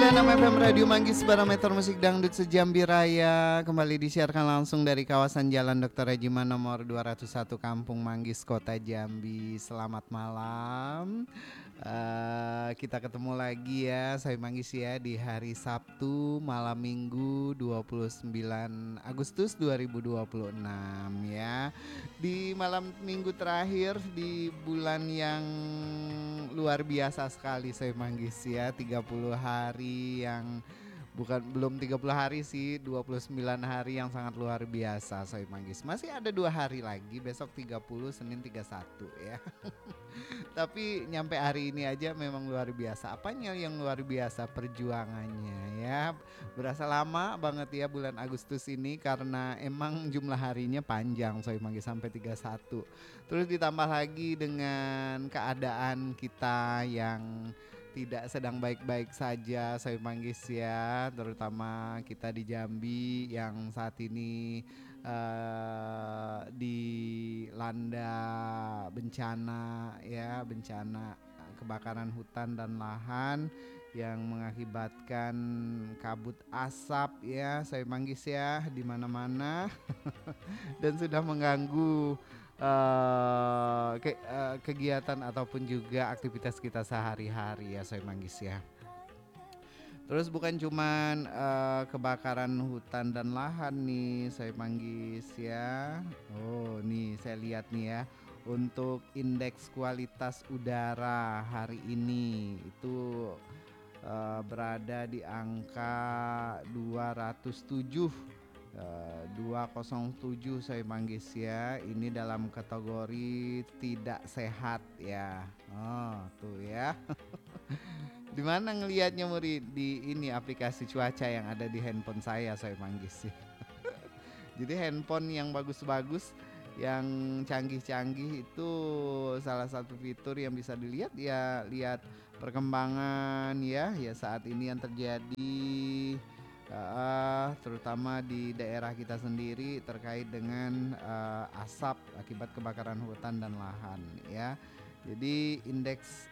106,6 FM Radio Manggis Barometer Musik Dangdut Sejambi Raya kembali disiarkan langsung dari kawasan Jalan Dr. Rejiman nomor 201 Kampung Manggis Kota Jambi. Selamat malam. Kita ketemu lagi ya, saya Manggis ya, di hari Sabtu malam Minggu 29 Agustus 2026 ya. Di malam minggu terakhir di bulan yang luar biasa sekali saya Manggis ya, 30 hari yang belum 30 hari sih, 29 hari yang sangat luar biasa Soy Manggis. Masih ada 2 hari lagi, besok 30, Senin 31 ya. Tapi nyampe hari ini aja memang luar biasa. Apanya yang luar biasa? Perjuangannya ya. Berasa lama banget ya bulan Agustus ini karena emang jumlah harinya panjang Soy Manggis sampai 31. Terus ditambah lagi dengan keadaan kita yang tidak sedang baik-baik saja Soy Manggis ya, terutama kita di Jambi yang saat ini dilanda bencana ya, bencana kebakaran hutan dan lahan yang mengakibatkan kabut asap ya Soy Manggis ya di mana-mana dan sudah mengganggu kegiatan ataupun juga aktivitas kita sehari-hari ya Soy Manggis ya. Terus bukan cuman kebakaran hutan dan lahan nih Soy Manggis ya. Oh nih saya lihat nih ya, untuk indeks kualitas udara hari ini itu berada di angka 207 saya Manggis ya. Ini dalam kategori tidak sehat ya. Oh tuh ya. Di mana ngelihatnya Muri? Di ini aplikasi cuaca yang ada di handphone saya Manggis. Jadi handphone yang bagus-bagus, yang canggih-canggih itu salah satu fitur yang bisa dilihat ya, lihat perkembangan ya saat ini yang terjadi terutama di daerah kita sendiri terkait dengan asap akibat kebakaran hutan dan lahan ya. Jadi indeks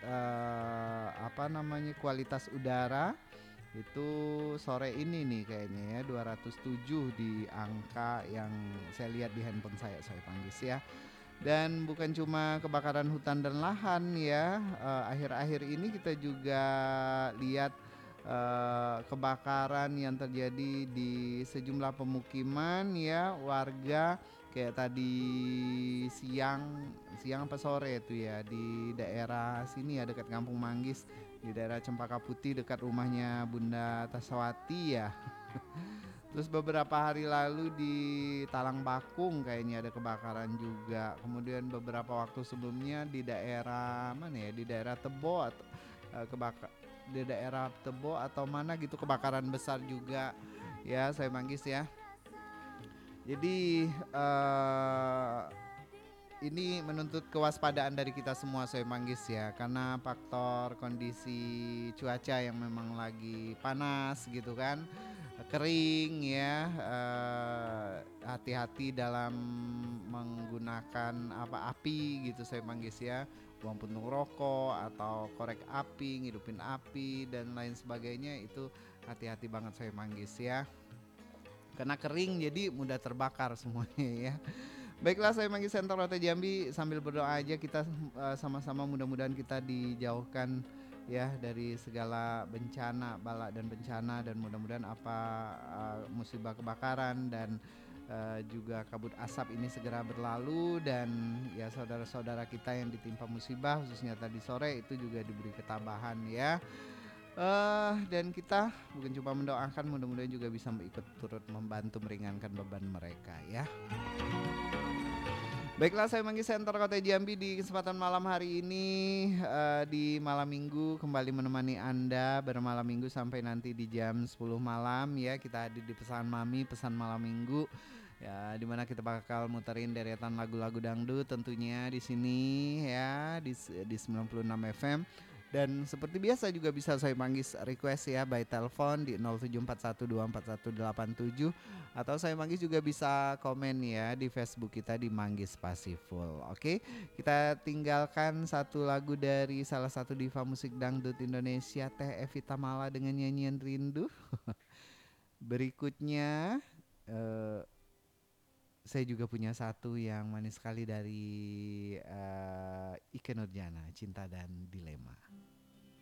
kualitas udara itu sore ini nih kayaknya ya 207 di angka yang saya lihat di handphone saya Panggis ya. Dan bukan cuma kebakaran hutan dan lahan ya, akhir-akhir ini kita juga lihat kebakaran yang terjadi di sejumlah pemukiman ya, warga kayak tadi siang apa sore itu ya di daerah sini ya dekat Kampung Manggis, di daerah Cempaka Putih dekat rumahnya Bunda Tasawati ya. Terus beberapa hari lalu di Talang Bakung kayaknya ada kebakaran juga. Kemudian beberapa waktu sebelumnya di daerah mana ya, di daerah Tebo atau di daerah Tebo atau mana gitu kebakaran besar juga ya saya Manggis ya. Jadi ini menuntut kewaspadaan dari kita semua saya Manggis ya, karena faktor kondisi cuaca yang memang lagi panas gitu kan, kering ya, hati-hati dalam menggunakan api gitu saya Manggis ya, buang puntung rokok atau korek api, ngidupin api dan lain sebagainya, itu hati-hati banget saya Manggis ya, karena kering jadi mudah terbakar semuanya ya. Baiklah saya Manggis Center Kota Jambi, sambil berdoa aja kita sama-sama mudah-mudahan kita dijauhkan ya dari segala bencana, bala dan bencana, dan mudah-mudahan musibah kebakaran dan juga kabut asap ini segera berlalu, dan ya saudara-saudara kita yang ditimpa musibah khususnya tadi sore itu juga diberi ketabahan ya. Dan kita bukan cuma mendoakan, mudah-mudahan juga bisa ikut turut membantu meringankan beban mereka ya. Baiklah saya Manggis Center Kota Jambi di kesempatan malam hari ini, di malam minggu kembali menemani Anda bermalam minggu sampai nanti di jam 10 malam ya. Kita hadir di Pesan Mami, Pesan Malam Minggu ya, dimana kita bakal muterin deretan lagu-lagu dangdut tentunya di sini ya, di 96 FM. Dan seperti biasa juga bisa Soy Manggis request ya by telepon di 0741241187 atau Soy Manggis juga bisa komen ya di Facebook kita di Manggis Pasiful. Oke, kita tinggalkan satu lagu dari salah satu diva musik dangdut Indonesia, Teh Evita Mala dengan nyanyian Rindu. Berikutnya saya juga punya satu yang manis sekali dari Ikke Nurjana, Cinta dan Dilema.